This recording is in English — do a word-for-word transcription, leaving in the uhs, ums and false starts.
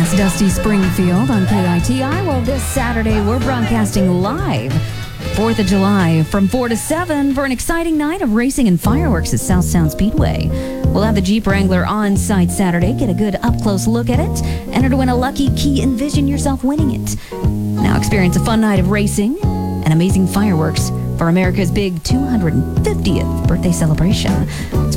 Yes, Dusty Springfield on K I T I. Well, this Saturday, we're broadcasting live fourth of July from four to seven for an exciting night of racing and fireworks at South Sound Speedway. We'll have the Jeep Wrangler on site Saturday. Get a good up-close look at it. Enter to win a lucky key. Envision yourself winning it. Now experience a fun night of racing and amazing fireworks for America's big two hundred fiftieth birthday celebration. It's